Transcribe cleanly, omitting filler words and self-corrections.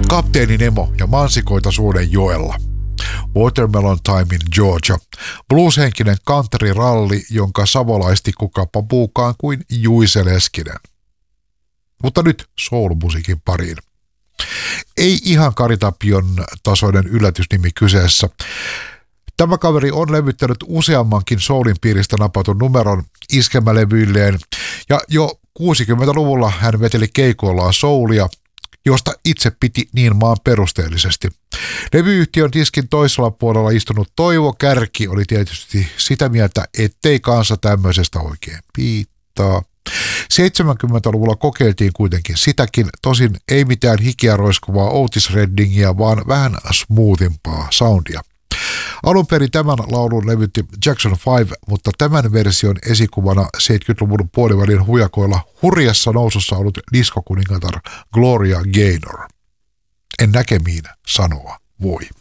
Kapteeni Nemo ja mansikoita suuden joella. Watermelon Time in Georgia. Blueshenkinen country-ralli, jonka savolaisti kukapa puukaan kuin Juise Leskinen. Mutta nyt soul-musiikin pariin. Ei ihan Kari Tapion tasoinen yllätysnimi kyseessä. Tämä kaveri on levyttänyt useammankin soulin piiristä napatun numeron iskelmälevyilleen, ja jo 60-luvulla hän veteli keikoillaan soulia, josta itse piti niin maan perusteellisesti. Levyyhtiön diskin toisella puolella istunut Toivo Kärki oli tietysti sitä mieltä, ettei kansa tämmöisestä oikein piittaa. 70-luvulla kokeiltiin kuitenkin sitäkin, tosin ei mitään hikiä roiskuvaa Otis Reddingia, vaan vähän smoothimpaa soundia. Alun perin tämän laulun levytti Jackson 5, mutta tämän version esikuvana 70-luvun puolivälin hujakoilla hurjassa nousussa ollut diskokuningatar Gloria Gaynor. En näkemiin sanoa voi.